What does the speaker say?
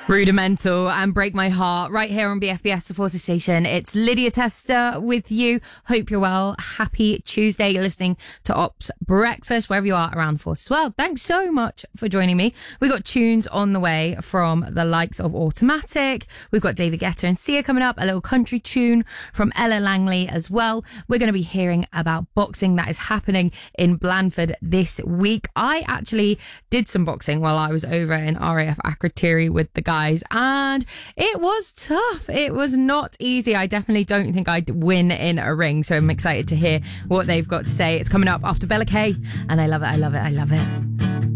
Rudimental and Break My Heart right here on BFBS, the Forces Station. It's Lydia Tester with you. Hope you're well. Happy Tuesday. You're listening to Ops Breakfast, wherever you are around the Force as well. Thanks so much for joining me. We got tunes on the way from the likes of Automatic. We've got David Guetta and Sia coming up, a little country tune from Ella Langley as well. We're going to be hearing about boxing that is happening in Blandford this week. I actually did some boxing while I was over in RAF Akrotiri with the guys, and it was tough. It was not easy. I definitely don't think I'd win in a ring, so I'm excited to hear what they've got to say. It's coming up after Bella K, and I love it.